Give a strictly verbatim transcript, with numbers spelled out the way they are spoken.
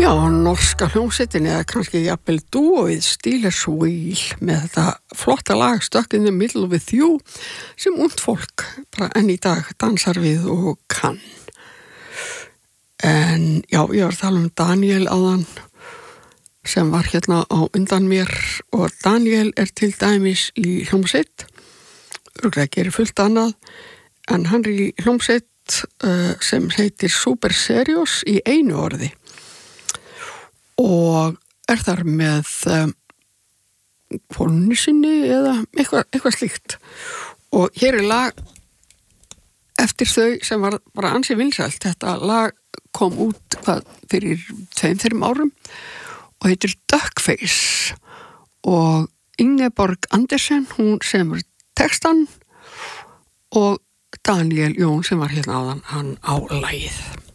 Já, norska hljómsveitin eða kannski jafnvel dúóið Steelers Wheel með þetta flotta lag Stuck in the Middle with You sem ungt fólk bara enn í dag dansar við og kann. En já, ég var að tala um Daniel áðan sem var hérna á undan mér og Daniel er til dæmis í hljómsveit, örugglega gerir fullt annað, en hann er í hljómsveit uh, sem heitir Super Serious í einu orði. Og er þar með um, konu sinni eða eitthvað, eitthvað slíkt og hér er lag eftir þau sem var bara ansi vinsælt. Þetta lag kom út hvað, fyrir tveim, þreim árum og heitir Duckface og Ingeborg Andersen hún semur textan og Daniel Jón sem var hérna áðan hann á lagið.